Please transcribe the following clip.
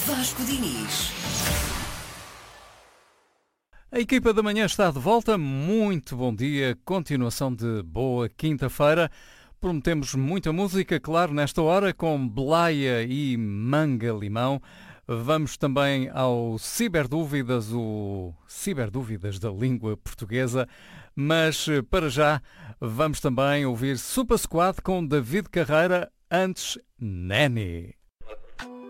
Vasco Diniz. A equipa da manhã está de volta. Muito bom dia. Continuação de boa quinta-feira. Prometemos muita música, claro, nesta hora, com Blaia e Manga Limão. Vamos também ao Ciberdúvidas, o Ciberdúvidas da língua portuguesa. Mas, para já, vamos também ouvir Super Squad com David Carreira, antes Neni.